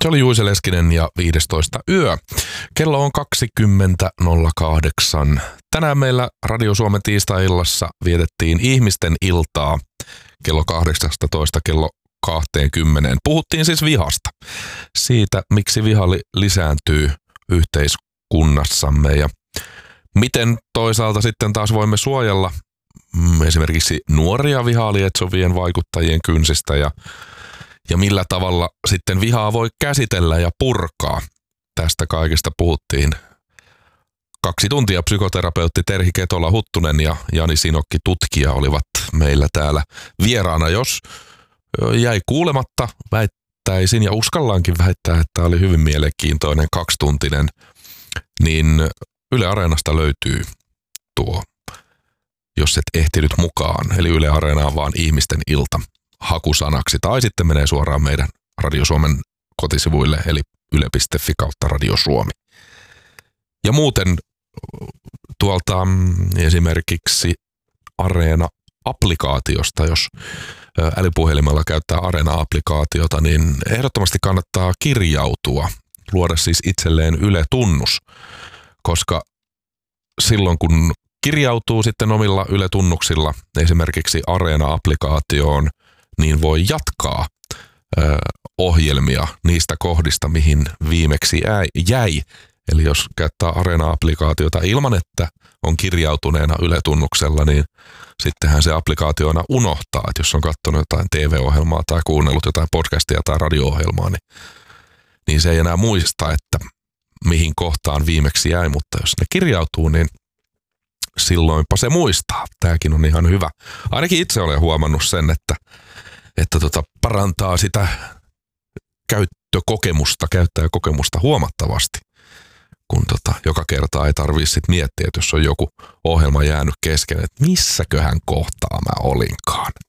Se oli Juise Leskinen ja 15 yö. Kello on 20.08. Tänään meillä Radio Suomen tiistai-illassa vietettiin ihmisten iltaa kello 18 kello 20. Puhuttiin siis vihasta. Siitä, miksi viha lisääntyy yhteiskunnassamme ja miten toisaalta sitten taas voimme suojella esimerkiksi nuoria vihaa lietsovien vaikuttajien kynsistä ja millä tavalla sitten vihaa voi käsitellä ja purkaa. Tästä kaikesta puhuttiin 2 tuntia. Psykoterapeutti Terhi Ketola-Huttunen ja Jani Sinokki tutkija olivat meillä täällä vieraana. Jos jäi kuulematta, väittäisin ja uskallankin väittää, että oli hyvin mielenkiintoinen 2-tuntinen, niin Yle Areenasta löytyy tuo, jos et ehtinyt mukaan. Eli Yle Areenaan vaan ihmisten ilta hakusanaksi, tai sitten menee suoraan meidän Radio Suomen kotisivuille, eli yle.fi/Radio Suomi. Ja muuten tuolta esimerkiksi Areena-applikaatiosta, jos älypuhelimella käyttää Areena-applikaatiota, niin ehdottomasti kannattaa kirjautua, luoda siis itselleen Yle-tunnus, koska silloin kun kirjautuu sitten omilla Yle-tunnuksilla esimerkiksi Areena-applikaatioon, niin voi jatkaa ohjelmia niistä kohdista, mihin viimeksi jäi. Eli jos käyttää Areena-applikaatiota ilman, että on kirjautuneena Yle-tunnuksella, niin sittenhän se applikaationa unohtaa, että jos on katsonut jotain TV-ohjelmaa tai kuunnellut jotain podcastia tai radio-ohjelmaa, niin se ei enää muista, että mihin kohtaan viimeksi jäi, mutta jos ne kirjautuu, niin silloinpa se muistaa. Tämäkin on ihan hyvä. Ainakin itse olen huomannut sen, että parantaa sitä käyttäjäkokemusta huomattavasti, kun joka kerta ei tarvitse sit miettiä, että jos on joku ohjelma jäänyt kesken, että missäköhän kohtaa mä olinkaan.